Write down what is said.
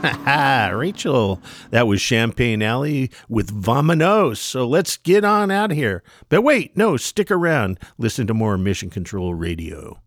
Rachel, that was Champagne Alley with Vamonos. So let's get on out of here. But wait, no, stick around. Listen to more Mission Control Radio.